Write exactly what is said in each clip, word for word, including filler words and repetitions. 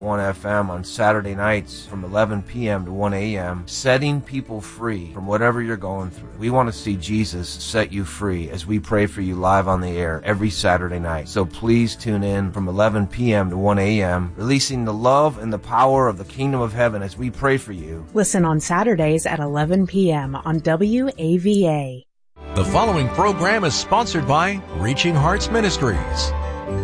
one F M on Saturday nights from eleven p.m. to one a.m., setting people free from whatever you're going through. We want to see Jesus set you free as we pray for you live on the air every Saturday night. So please tune in from eleven p.m. to one a.m., releasing the love and the power of the kingdom of heaven as we pray for you. Listen on Saturdays at eleven p.m. on W A V A. The following program is sponsored by Reaching Hearts Ministries.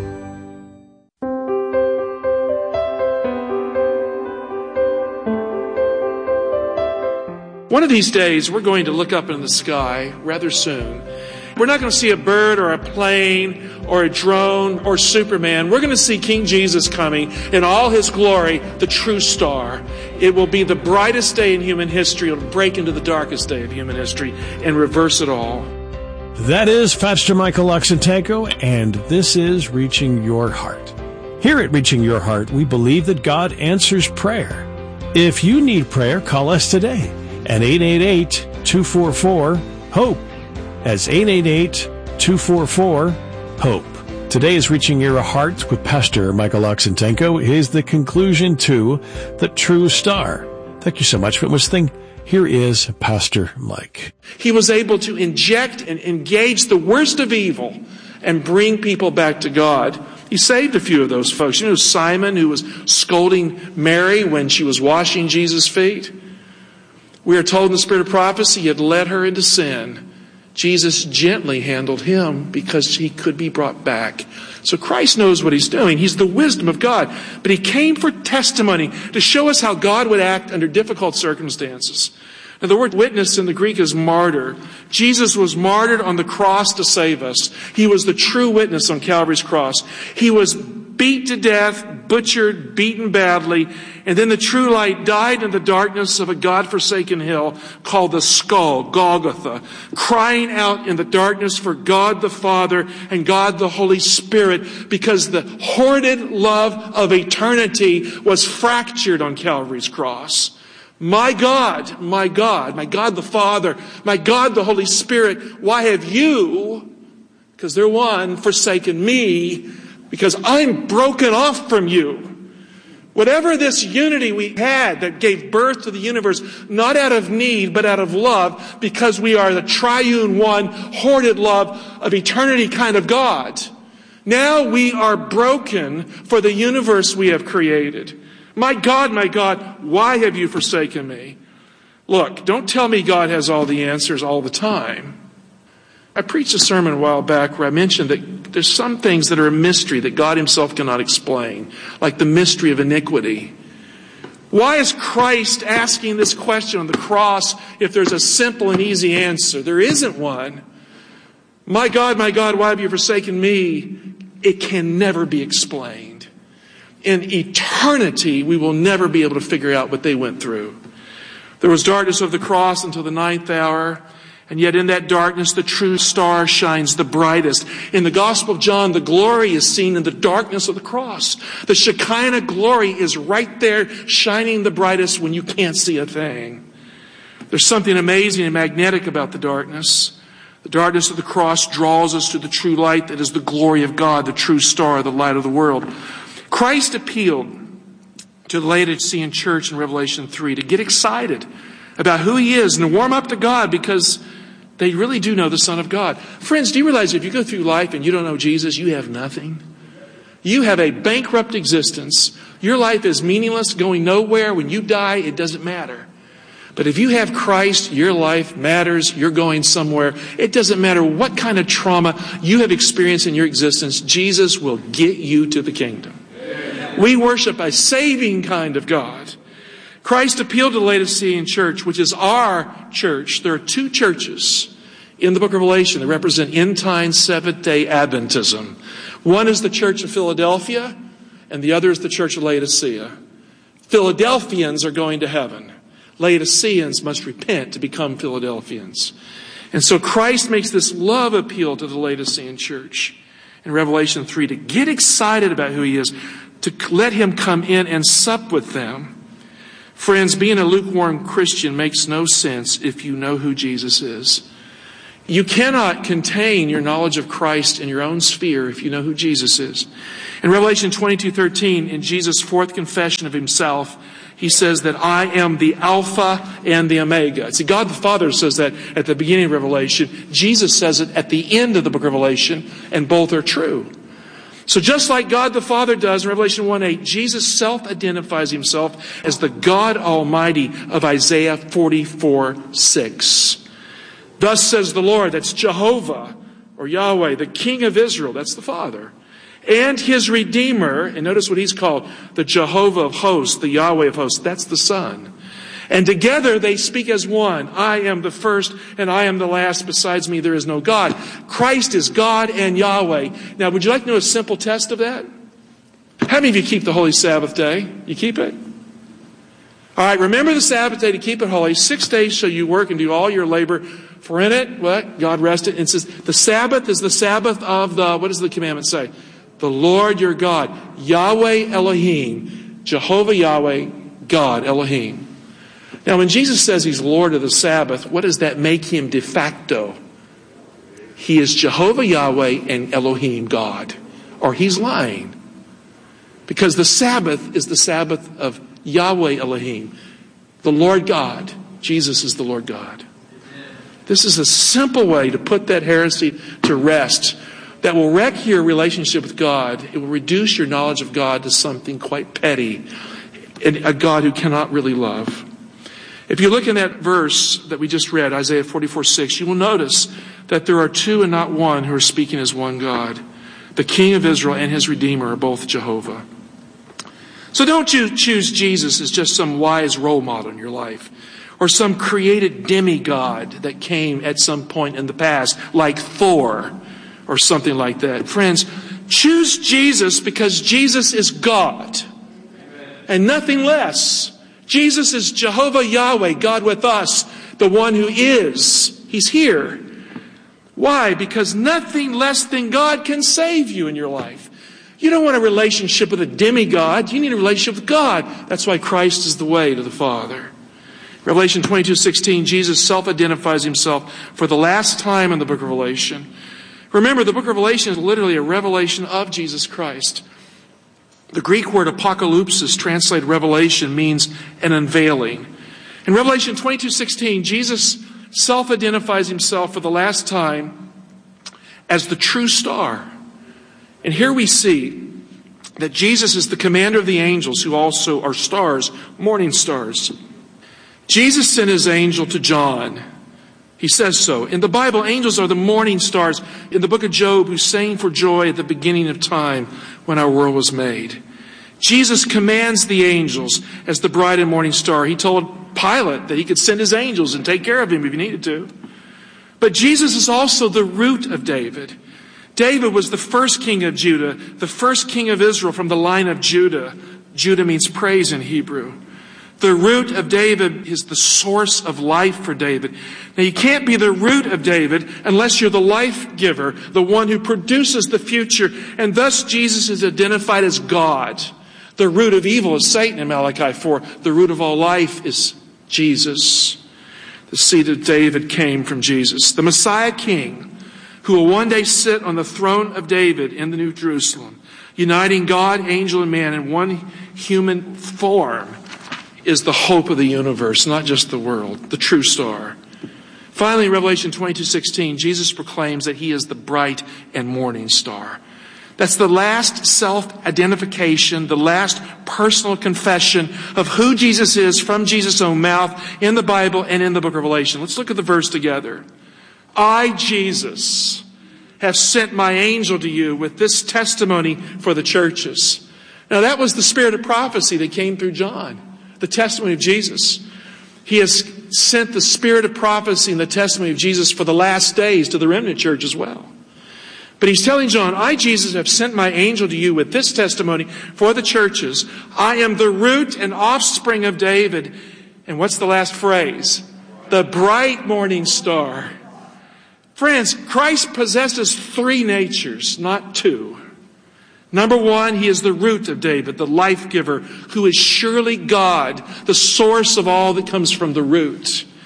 One of these days, we're going to look up in the sky rather soon. We're not going to see a bird or a plane or a drone or Superman. We're going to see King Jesus coming in all his glory, the true star. It will be the brightest day in human history. It'll break into the darkest day of human history and reverse it all. That is Pastor Michael Oxentenko, and this is Reaching Your Heart. Here at Reaching Your Heart, we believe that God answers prayer. If you need prayer, call us today at eight eight eight, two four four, HOPE. That's eight eight eight, two four four, HOPE. Today is Reaching Your Heart with Pastor Michael Oxentenko is the conclusion to The True Star. Thank you so much for listening. Here is Pastor Mike. He was able to inject and engage the worst of evil and bring people back to God. He saved a few of those folks. You know Simon, who was scolding Mary when she was washing Jesus' feet? We are told in the spirit of prophecy he had led her into sin. Jesus gently handled him because he could be brought back. So Christ knows what he's doing. He's the wisdom of God. But he came for testimony to show us how God would act under difficult circumstances. Now, the word witness in the Greek is martyr. Jesus was martyred on the cross to save us. He was the true witness on Calvary's cross. He was beat to death, butchered, beaten badly, and then the true light died in the darkness of a God-forsaken hill called the skull, Golgotha, crying out in the darkness for God the Father and God the Holy Spirit, because the hoarded love of eternity was fractured on Calvary's cross. My God, my God, my God the Father, my God the Holy Spirit, why have you, because they're one, forsaken me, because I'm broken off from you. Whatever this unity we had that gave birth to the universe, not out of need, but out of love, because we are the triune one, hoarded love of eternity kind of God. Now we are broken for the universe we have created. My God, my God, why have you forsaken me? Look, don't tell me God has all the answers all the time. I preached a sermon a while back where I mentioned that there's some things that are a mystery that God himself cannot explain, like the mystery of iniquity. Why is Christ asking this question on the cross if there's a simple and easy answer? There isn't one. My God, my God, why have you forsaken me? It can never be explained. In eternity, we will never be able to figure out what they went through. There was darkness of the cross until the ninth hour. And yet in that darkness, the true star shines the brightest. In the Gospel of John, the glory is seen in the darkness of the cross. The Shekinah glory is right there, shining the brightest when you can't see a thing. There's something amazing and magnetic about the darkness. The darkness of the cross draws us to the true light that is the glory of God, the true star, the light of the world. Christ appealed to the Laodicean church in Revelation three to get excited about who he is and to warm up to God, because they really do know the Son of God. Friends, do you realize if you go through life and you don't know Jesus, you have nothing? You have a bankrupt existence. Your life is meaningless, going nowhere. When you die, it doesn't matter. But if you have Christ, your life matters. You're going somewhere. It doesn't matter what kind of trauma you have experienced in your existence. Jesus will get you to the kingdom. We worship a saving kind of God. Christ appealed to the Laodicean church, which is our church. There are two churches in the book of Revelation that represent end-time Seventh-day Adventism. One is the church of Philadelphia, and the other is the church of Laodicea. Philadelphians are going to heaven. Laodiceans must repent to become Philadelphians. And so Christ makes this love appeal to the Laodicean church in Revelation three to get excited about who he is, to let him come in and sup with them. Friends, being a lukewarm Christian makes no sense if you know who Jesus is. You cannot contain your knowledge of Christ in your own sphere if you know who Jesus is. In Revelation twenty-two thirteen, in Jesus' fourth confession of himself, he says that I am the Alpha and the Omega. See, God the Father says that at the beginning of Revelation. Jesus says it at the end of the book of Revelation, and both are true. So just like God the Father does in Revelation one eight, Jesus self-identifies himself as the God Almighty of Isaiah forty-four six. Thus says the Lord, that's Jehovah, or Yahweh, the King of Israel, that's the Father, and his Redeemer, and notice what he's called, the Jehovah of hosts, the Yahweh of hosts, that's the Son. And together they speak as one. I am the first and I am the last. Besides me there is no God. Christ is God and Yahweh. Now, would you like to know a simple test of that? How many of you keep the Holy Sabbath day? You keep it? All right, remember the Sabbath day to keep it holy. Six days shall you work and do all your labor. For in it, what? God rested. And it says, the Sabbath is the Sabbath of the, what does the commandment say? The Lord your God. Yahweh Elohim. Jehovah Yahweh, God Elohim. Now, when Jesus says he's Lord of the Sabbath, what does that make him de facto? He is Jehovah Yahweh and Elohim, God. Or he's lying. Because the Sabbath is the Sabbath of Yahweh Elohim, the Lord God. Jesus is the Lord God. This is a simple way to put that heresy to rest that will wreck your relationship with God. It will reduce your knowledge of God to something quite petty, and a God who cannot really love. If you look in that verse that we just read, Isaiah forty-four six, you will notice that there are two and not one who are speaking as one God. The King of Israel and his Redeemer are both Jehovah. So don't you choose Jesus as just some wise role model in your life, or some created demigod that came at some point in the past, like Thor or something like that. Friends, choose Jesus because Jesus is God and nothing less. Jesus is Jehovah Yahweh, God with us, the one who is. He's here. Why? Because nothing less than God can save you in your life. You don't want a relationship with a demigod. You need a relationship with God. That's why Christ is the way to the Father. Revelation twenty-two sixteen, Jesus self-identifies himself for the last time in the book of Revelation. Remember, the book of Revelation is literally a revelation of Jesus Christ. The Greek word apocalypsis, translated revelation, means an unveiling. In Revelation twenty-two sixteen, Jesus self-identifies himself for the last time as the true star. And here we see that Jesus is the commander of the angels, who also are stars, morning stars. Jesus sent his angel to John. He says so. In the Bible, angels are the morning stars in the book of Job, who sang for joy at the beginning of time when our world was made. Jesus commands the angels as the bright and morning star. He told Pilate that he could send his angels and take care of him if he needed to. But Jesus is also the root of David. David was the first king of Judah, the first king of Israel from the line of Judah. Judah means praise in Hebrew. The root of David is the source of life for David. Now, you can't be the root of David unless you're the life giver, the one who produces the future. And thus Jesus is identified as God. The root of evil is Satan in Malachi four. The root of all life is Jesus. The seed of David came from Jesus. The Messiah King, who will one day sit on the throne of David in the New Jerusalem, uniting God, angel, and man in one human form, is the hope of the universe, not just the world, the true star. Finally, in Revelation twenty-two sixteen, Jesus proclaims that he is the bright and morning star. That's the last self-identification, the last personal confession of who Jesus is from Jesus' own mouth in the Bible and in the book of Revelation. Let's look at the verse together. I, Jesus, have sent my angel to you with this testimony for the churches. Now, that was the spirit of prophecy that came through John, the testimony of Jesus. He has sent the spirit of prophecy and the testimony of Jesus for the last days to the remnant church as well. But he's telling John, I, Jesus, have sent my angel to you with this testimony for the churches. I am the root and offspring of David. And what's the last phrase? The bright morning star. Friends, Christ possesses three natures, not two. Number one, he is the root of David, the life giver, who is surely God, the source of all that comes from the root.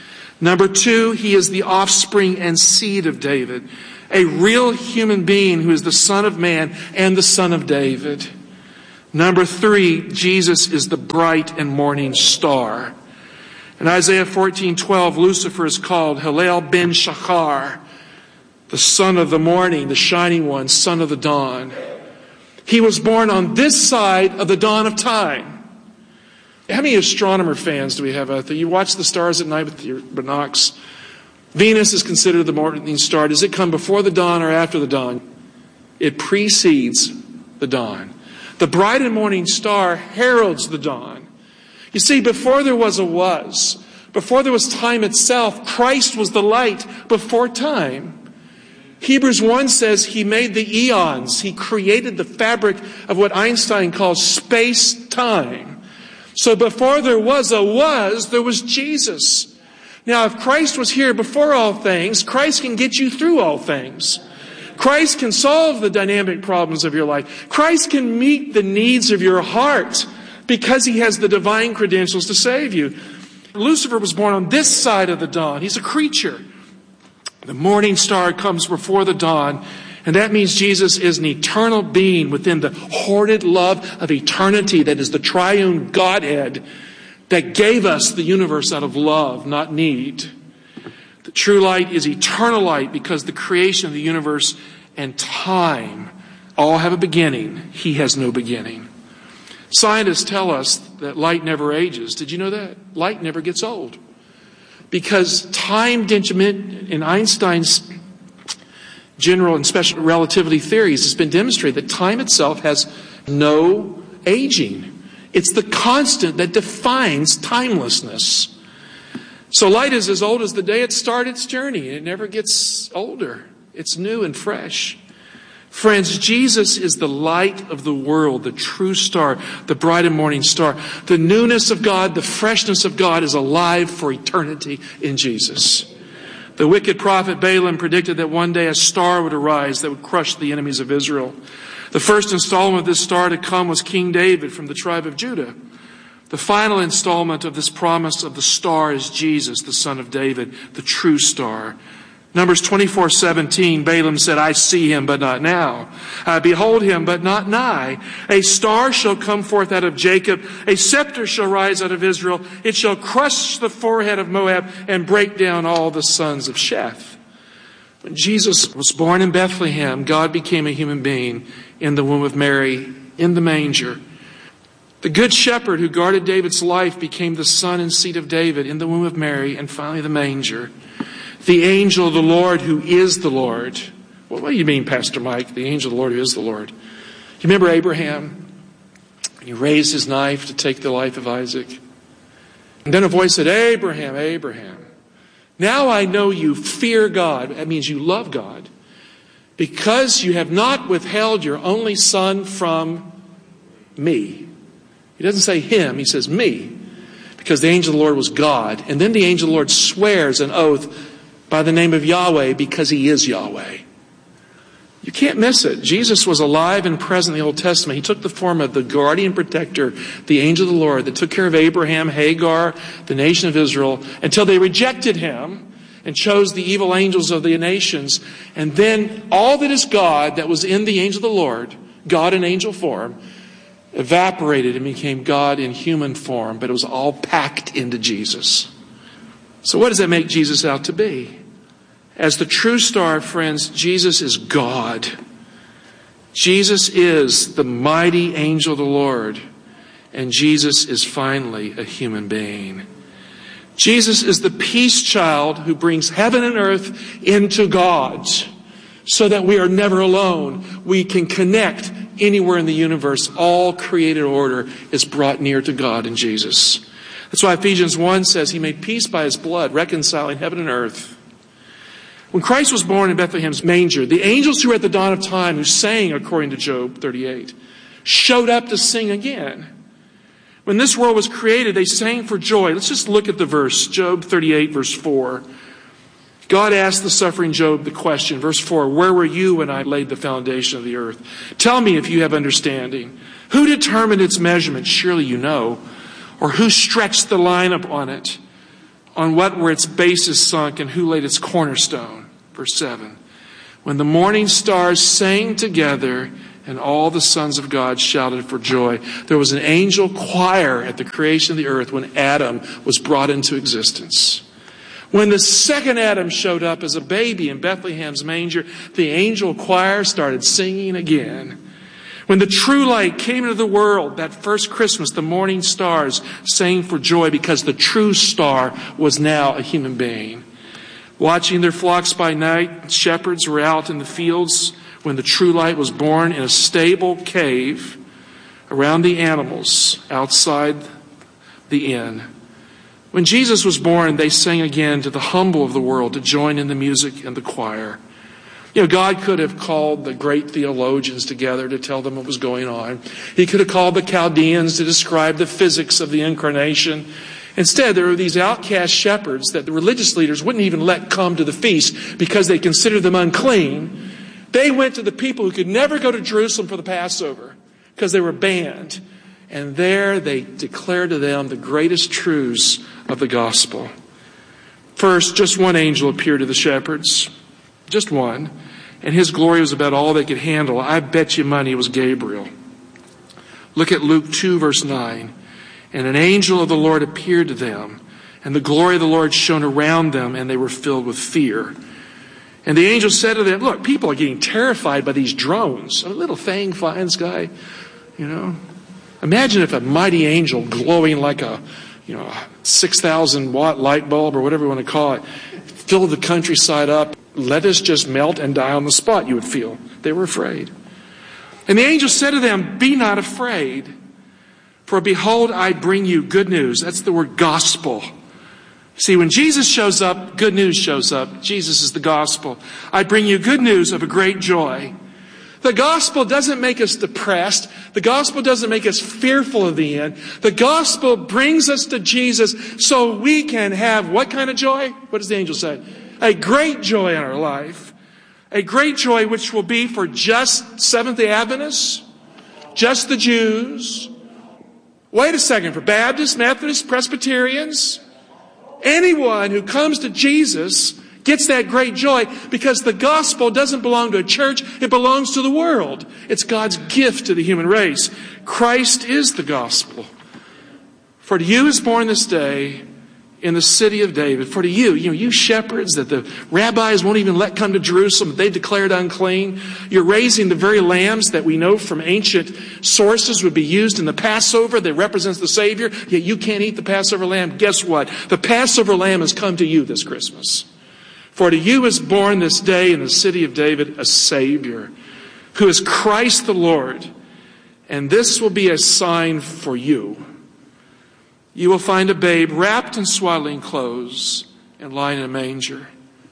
Number two, he is the offspring and seed of David, a real human being who is the Son of Man and the Son of David. Number three, Jesus is the bright and morning star. In Isaiah fourteen twelve, Lucifer is called Hillel ben Shachar, the son of the morning, the shining one, son of the dawn. He was born on this side of the dawn of time. How many astronomer fans do we have out there? You watch the stars at night with your binocs. Venus is considered the morning star. Does it come before the dawn or after the dawn? It precedes the dawn. The bright and morning star heralds the dawn. You see, before there was a was, before there was time itself, Christ was the light before time. Hebrews one says he made the eons. He created the fabric of what Einstein calls space-time. So before there was a was, there was Jesus. Now, if Christ was here before all things, Christ can get you through all things. Christ can solve the dynamic problems of your life. Christ can meet the needs of your heart because he has the divine credentials to save you. Lucifer was born on this side of the dawn. He's a creature. The morning star comes before the dawn, and that means Jesus is an eternal being within the hoarded love of eternity that is the triune Godhead that gave us the universe out of love, not need. The true light is eternal light because the creation of the universe and time all have a beginning. He has no beginning. Scientists tell us that light never ages. Did you know that? Light never gets old. Because time dimension in Einstein's general and special relativity theories has been demonstrated that time itself has no aging. It's the constant that defines timelessness. So light is as old as the day it started its journey, and it never gets older. It's new and fresh. Friends, Jesus is the light of the world, the true star, the bright and morning star. The newness of God, the freshness of God is alive for eternity in Jesus. The wicked prophet Balaam predicted that one day a star would arise that would crush the enemies of Israel. The first installment of this star to come was King David from the tribe of Judah. The final installment of this promise of the star is Jesus, the son of David, the true star. Numbers twenty-four seventeen, Balaam said, I see him, but not now. I behold him, but not nigh. A star shall come forth out of Jacob. A scepter shall rise out of Israel. It shall crush the forehead of Moab and break down all the sons of Sheth. When Jesus was born in Bethlehem, God became a human being in the womb of Mary, in the manger. The good shepherd who guarded David's life became the son and seed of David in the womb of Mary, and finally the manger. The angel of the Lord who is the Lord. Well, what do you mean, Pastor Mike? The angel of the Lord who is the Lord. You remember Abraham? He raised his knife to take the life of Isaac. And then a voice said, Abraham, Abraham, now I know you fear God. That means you love God. Because you have not withheld your only son from me. He doesn't say him, he says me. Because the angel of the Lord was God. And then the angel of the Lord swears an oath by the name of Yahweh because he is Yahweh. You can't miss it. Jesus was alive and present in the Old Testament. He took the form of the guardian protector, the angel of the Lord that took care of Abraham, Hagar, the nation of Israel, until they rejected him and chose the evil angels of the nations. And then all that is God that was in the angel of the Lord, God in angel form, evaporated and became God in human form, but it was all packed into Jesus. So what does that make Jesus out to be? As the true star, friends, Jesus is God. Jesus is the mighty angel of the Lord. And Jesus is finally a human being. Jesus is the peace child who brings heaven and earth into God so that we are never alone. We can connect anywhere in the universe. All created order is brought near to God in Jesus. That's why Ephesians one says he made peace by his blood, reconciling heaven and earth. When Christ was born in Bethlehem's manger, the angels who were at the dawn of time, who sang according to Job thirty-eight, showed up to sing again. When this world was created, they sang for joy. Let's just look at the verse, Job thirty-eight, verse four. God asked the suffering Job the question, verse four, where were you when I laid the foundation of the earth? Tell me if you have understanding. Who determined its measurement? Surely you know. Or who stretched the line upon it? on what were its bases sunk and who laid its cornerstone. Verse seven. When the morning stars sang together and all the sons of God shouted for joy. There was an angel choir at the creation of the earth when Adam was brought into existence. When the second Adam showed up as a baby in Bethlehem's manger, the angel choir started singing again. When the true light came into the world, that first Christmas, the morning stars sang for joy because the true star was now a human being. Watching their flocks by night, shepherds were out in the fields when the true light was born in a stable cave around the animals outside the inn. When Jesus was born, they sang again to the humble of the world to join in the music and the choir. You know, God could have called the great theologians together to tell them what was going on. He could have called the Chaldeans to describe the physics of the incarnation. Instead, there were these outcast shepherds that the religious leaders wouldn't even let come to the feast because they considered them unclean. They went to the people who could never go to Jerusalem for the Passover because they were banned. And there they declared to them the greatest truths of the gospel. First, just one angel appeared to the shepherds. Just one. And his glory was about all they could handle. I bet you money it was Gabriel. Look at Luke two, verse nine. And an angel of the Lord appeared to them, and the glory of the Lord shone around them, and they were filled with fear. And the angel said to them, look, people are getting terrified by these drones. A little thing finds guy, you know. Imagine if a mighty angel glowing like a, you know, six thousand watt light bulb or whatever you want to call it, filled the countryside up. Let us just melt and die on the spot, you would feel. They were afraid. And the angel said to them, be not afraid. For behold, I bring you good news. That's the word gospel. See, when Jesus shows up, good news shows up. Jesus is the gospel. I bring you good news of a great joy. The gospel doesn't make us depressed. The gospel doesn't make us fearful of the end. The gospel brings us to Jesus so we can have what kind of joy? What does the angel say? A great joy in our life. A great joy which will be for just Seventh-day Adventists, just the Jews. Wait a second, for Baptists, Methodists, Presbyterians, anyone who comes to Jesus gets that great joy because the gospel doesn't belong to a church, it belongs to the world. It's God's gift to the human race. Christ is the gospel. For to you is born this day in the city of David. For to you, you know, you shepherds that the rabbis won't even let come to Jerusalem, they declared unclean. You're raising the very lambs that we know from ancient sources would be used in the Passover that represents the Savior, yet you can't eat the Passover lamb. Guess what? The Passover lamb has come to you this Christmas. For to you is born this day in the city of David a Savior, who is Christ the Lord. And this will be a sign for you. You will find a babe wrapped in swaddling clothes and lying in a manger.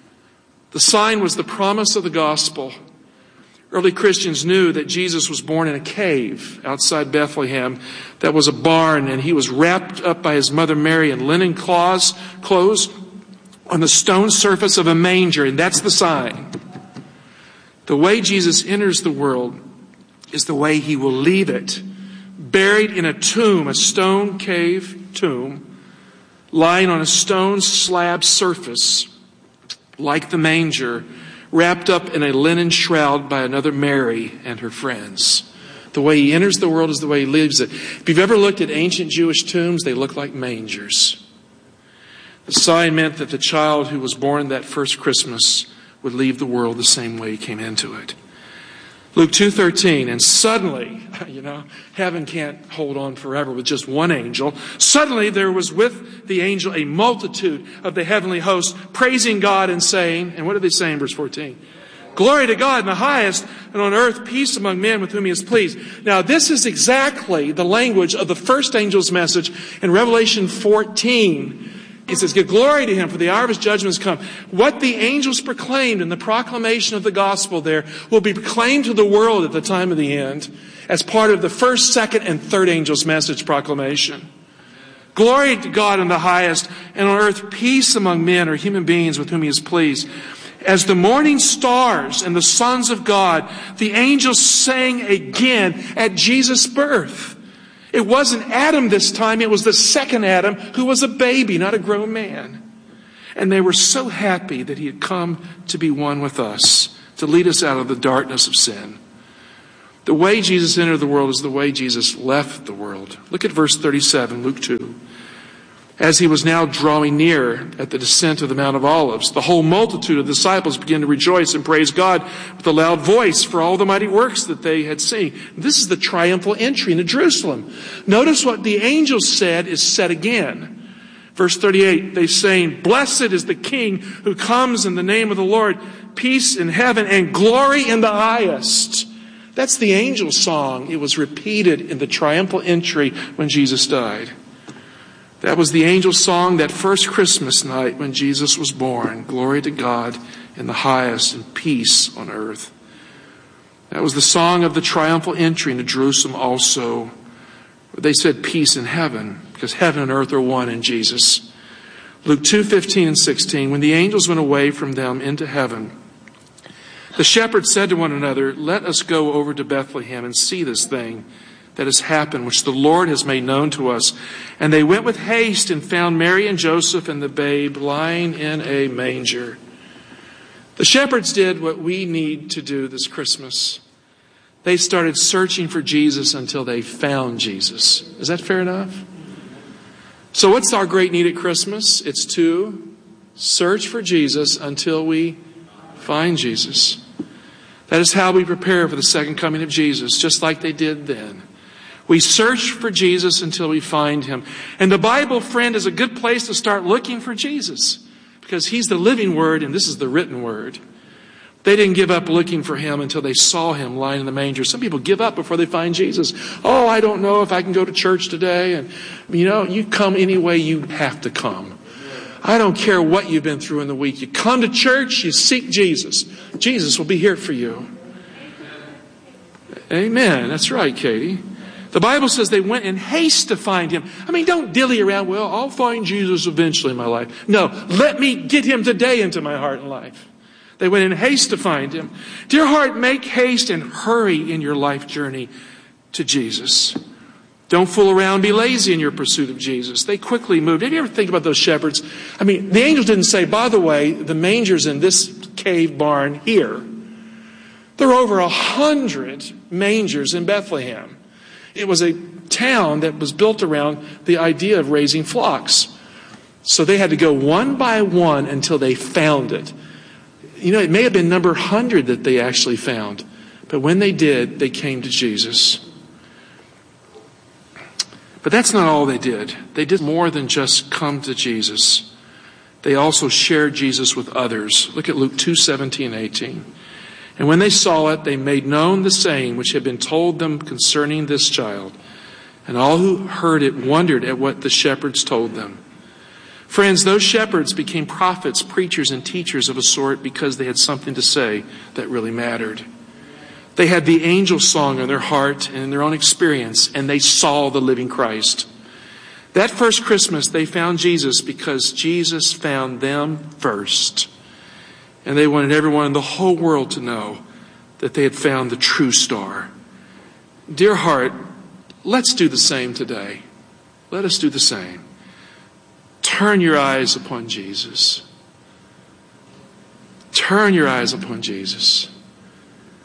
The sign was the promise of the gospel. Early Christians knew that Jesus was born in a cave outside Bethlehem that was a barn, and he was wrapped up by his mother Mary in linen cloths, clothes on the stone surface of a manger, and that's the sign. The way Jesus enters the world is the way he will leave it. Buried in a tomb, a stone cave tomb, lying on a stone slab surface, like the manger, wrapped up in a linen shroud by another Mary and her friends. The way he enters the world is the way he leaves it. If you've ever looked at ancient Jewish tombs, they look like mangers. The sign meant that the child who was born that first Christmas would leave the world the same way he came into it. Luke two thirteen, and suddenly, you know, heaven can't hold on forever with just one angel. Suddenly there was with the angel a multitude of the heavenly host praising God and saying, and what did they say in verse fourteen? Glory to God in the highest, and on earth peace among men with whom he is pleased. Now this is exactly the language of the first angel's message in Revelation fourteen. He says, give glory to him, for the hour of his judgment has come. What the angels proclaimed in the proclamation of the gospel there will be proclaimed to the world at the time of the end as part of the first, second, and third angel's message proclamation. Glory to God in the highest, and on earth peace among men or human beings with whom he is pleased. As the morning stars and the sons of God, the angels sang again at Jesus' birth. It wasn't Adam this time, it was the second Adam who was a baby, not a grown man. And they were so happy that he had come to be one with us, to lead us out of the darkness of sin. The way Jesus entered the world is the way Jesus left the world. Look at verse thirty-seven, Luke two. As he was now drawing near at the descent of the Mount of Olives, the whole multitude of disciples began to rejoice and praise God with a loud voice for all the mighty works that they had seen. This is the triumphal entry into Jerusalem. Notice what the angels said is said again. Verse thirty-eight, they saying, "Blessed is the King who comes in the name of the Lord, peace in heaven and glory in the highest." That's the angel song. It was repeated in the triumphal entry when Jesus died. That was the angel song that first Christmas night when Jesus was born. Glory to God in the highest and peace on earth. That was the song of the triumphal entry into Jerusalem also. They said peace in heaven, because heaven and earth are one in Jesus. Luke two, fifteen and sixteen, when the angels went away from them into heaven, the shepherds said to one another, "Let us go over to Bethlehem and see this thing that has happened, which the Lord has made known to us." And they went with haste and found Mary and Joseph and the babe lying in a manger. The shepherds did what we need to do this Christmas. They started searching for Jesus until they found Jesus. Is that fair enough? So what's our great need at Christmas? It's to search for Jesus until we find Jesus. That is how we prepare for the second coming of Jesus, just like they did then. We search for Jesus until we find him. And the Bible, friend, is a good place to start looking for Jesus, because he's the living word and this is the written word. They didn't give up looking for him until they saw him lying in the manger. Some people give up before they find Jesus. Oh, I don't know if I can go to church today. And, you know, you come any way you have to come. I don't care what you've been through in the week. You come to church, you seek Jesus. Jesus will be here for you. Amen. That's right, Katie. The Bible says they went in haste to find him. I mean, don't dilly around, well, I'll find Jesus eventually in my life. No, let me get him today into my heart and life. They went in haste to find him. Dear heart, make haste and hurry in your life journey to Jesus. Don't fool around, be lazy in your pursuit of Jesus. They quickly moved. Did you ever think about those shepherds? I mean, the angels didn't say, by the way, the manger's in this cave barn here. There were over a hundred mangers in Bethlehem. It was a town that was built around the idea of raising flocks. So they had to go one by one until they found it. You know, it may have been number one hundred that they actually found. But when they did, they came to Jesus. But that's not all they did. They did more than just come to Jesus. They also shared Jesus with others. Look at Luke two, seventeen, eighteen. And when they saw it, they made known the saying which had been told them concerning this child. And all who heard it wondered at what the shepherds told them. Friends, those shepherds became prophets, preachers, and teachers of a sort because they had something to say that really mattered. They had the angel song in their heart and in their own experience, and they saw the living Christ. That first Christmas, they found Jesus because Jesus found them first. And they wanted everyone in the whole world to know that they had found the true star. Dear heart, let's do the same today. Let us do the same. Turn your eyes upon Jesus. Turn your eyes upon Jesus.